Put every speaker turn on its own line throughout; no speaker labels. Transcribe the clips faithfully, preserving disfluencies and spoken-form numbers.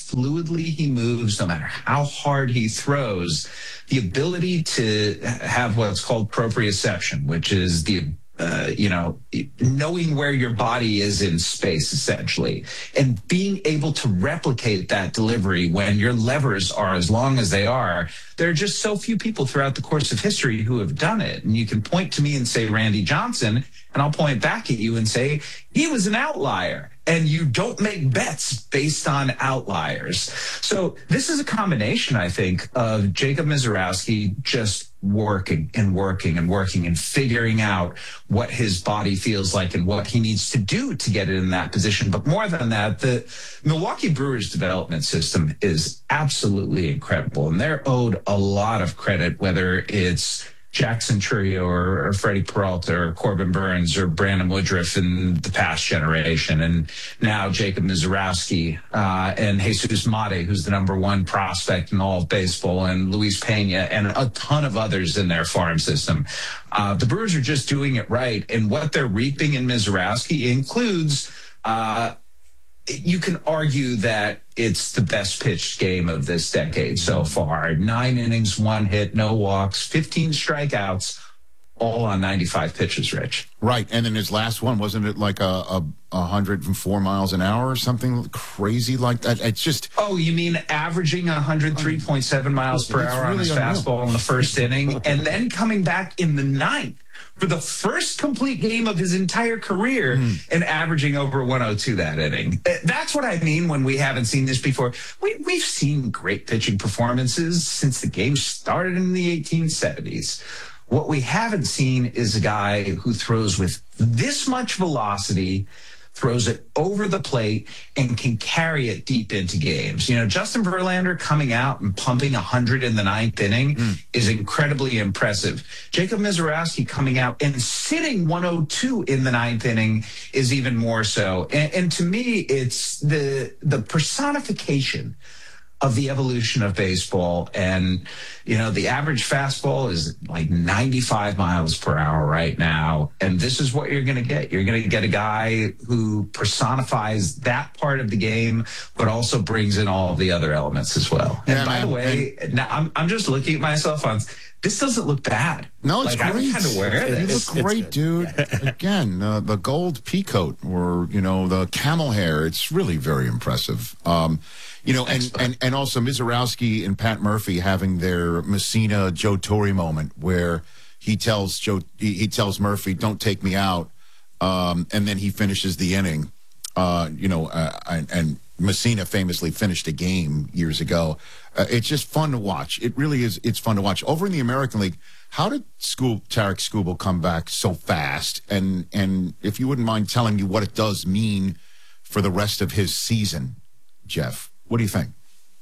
fluidly he moves, no matter how hard he throws, the ability to have what's called proprioception, which is the Uh, you know, knowing where your body is in space, essentially, and being able to replicate that delivery when your levers are as long as they are. There are just so few people throughout the course of history who have done it. And you can point to me and say Randy Johnson, and I'll point back at you and say he was an outlier. And you don't make bets based on outliers. So this is a combination, I think, of Jacob Misiorowski just working and working and working and figuring out what his body feels like and what he needs to do to get it in that position. But more than that, the Milwaukee Brewers development system is absolutely incredible. And they're owed a lot of credit, whether it's Jackson Churio or, or Freddie Peralta or Corbin Burns or Brandon Woodruff in the past generation. And now Jacob Misiorowski uh, and Jesus Mate, who's the number one prospect in all of baseball, and Luis Pena and a ton of others in their farm system. Uh, the Brewers are just doing it right. And what they're reaping in Misiorowski includes uh, you can argue that it's the best pitched game of this decade so far. Nine innings, one hit, no walks, fifteen strikeouts, all on ninety-five pitches, Rich.
Right, and then his last one, wasn't it like a, a, a one hundred four miles an hour or something crazy like that? It's just...
Oh, you mean averaging one hundred three point seven miles per hour really on his unreal. fastball in the first inning, and then coming back in the ninth for the first complete game of his entire career mm. and averaging over one oh two that inning. That's what I mean when we haven't seen this before. We, we've seen great pitching performances since the game started in the eighteen seventies. What we haven't seen is a guy who throws with this much velocity, throws it over the plate, and can carry it deep into games. You know, Justin Verlander coming out and pumping one hundred in the ninth inning mm. is incredibly impressive. Jacob Misiorowski coming out and sitting one oh two in the ninth inning is even more so. And, and to me, it's the the personification of the evolution of baseball. And, you know, the average fastball is like ninety-five miles per hour right now. And this is what you're going to get. You're going to get a guy who personifies that part of the game, but also brings in all of the other elements as well. And yeah, by man. the way, and, now I'm, I'm just looking at myself on, this doesn't look bad.
No, it's
like,
great.
I kind of wear it.
You look great, dude. Again, uh, the gold peacoat or, you know, the camel hair. It's really very impressive. Um, You know, and, and, and also Misiorowski and Pat Murphy having their Messina Joe Torre moment where he tells Joe he, he tells Murphy, "Don't take me out," um, and then he finishes the inning. Uh, you know, uh, and, and Messina famously finished a game years ago. Uh, it's just fun to watch. It really is. It's fun to watch. Over in the American League, how did School, Tarik Skubal come back so fast? And and if you wouldn't mind telling me what it does mean for the rest of his season, Jeff. What do you think?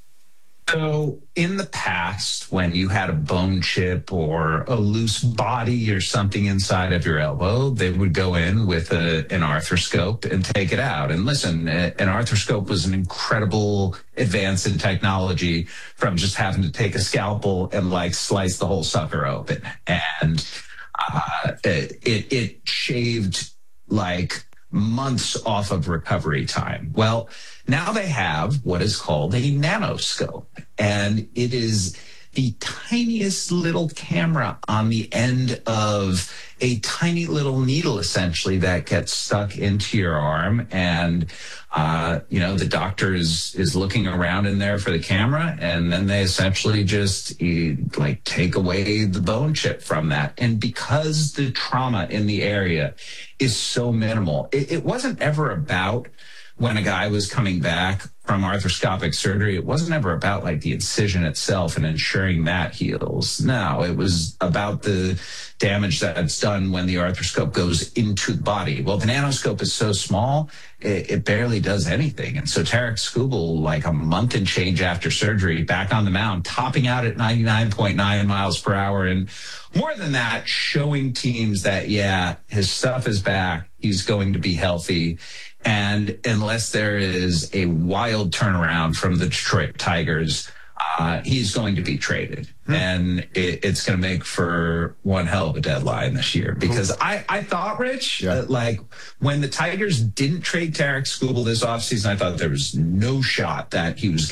So in the past, when you had a bone chip or a loose body or something inside of your elbow, they would go in with a, an arthroscope and take it out. And listen, an arthroscope was an incredible advance in technology from just having to take a scalpel and like slice the whole sucker open. And uh, it, it shaved like months off of recovery time. Well, now they have what is called a nanoscope, and it is the tiniest little camera on the end of a tiny little needle, essentially, that gets stuck into your arm. And, uh, you know, the doctor is, is looking around in there for the camera, and then they essentially just eh, like take away the bone chip from that. And because the trauma in the area is so minimal, it, it wasn't ever about when a guy was coming back from arthroscopic surgery, it wasn't ever about like the incision itself and ensuring that heals. No, it was about the damage that's done when the arthroscope goes into the body. Well, the nanoscope is so small, it, it barely does anything. And so Tarik Skubal, like a month and change after surgery, back on the mound, topping out at ninety-nine point nine miles per hour. And more than that, showing teams that, yeah, his stuff is back. He's going to be healthy. And unless there is a wild turnaround from the Detroit Tigers, uh, he's going to be traded. Hmm. And it, it's going to make for one hell of a deadline this year. Because I, I thought, Rich, yeah. that like when the Tigers didn't trade Tarik Skubal this offseason, I thought there was no shot that he was